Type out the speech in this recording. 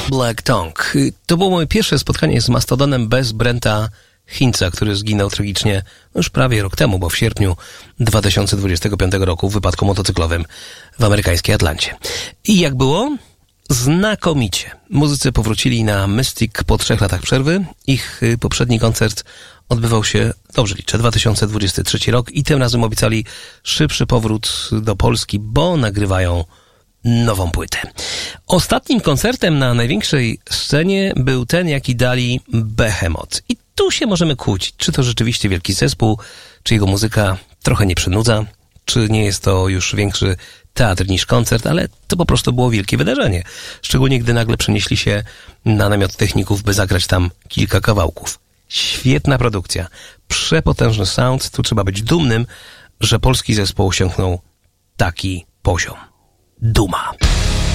Black Tongue. To było moje pierwsze spotkanie z Mastodonem bez Brenta Hintza, który zginął tragicznie już prawie rok temu, bo w sierpniu 2025 roku w wypadku motocyklowym w amerykańskiej Atlancie. I jak było? Znakomicie. Muzycy powrócili na Mystic po 3 latach przerwy. Ich poprzedni koncert odbywał się, dobrze liczę, 2023 rok i tym razem obiecali szybszy powrót do Polski, bo nagrywają nową płytę. Ostatnim koncertem na największej scenie był ten, jaki dali Behemoth. I tu się możemy kłócić, czy to rzeczywiście wielki zespół, czy jego muzyka trochę nie przynudza, czy nie jest to już większy teatr niż koncert, ale to po prostu było wielkie wydarzenie. Szczególnie gdy nagle przenieśli się na namiot techników, by zagrać tam kilka kawałków. Świetna produkcja, przepotężny sound. Tu trzeba być dumnym, że polski zespół osiągnął taki poziom. Duma.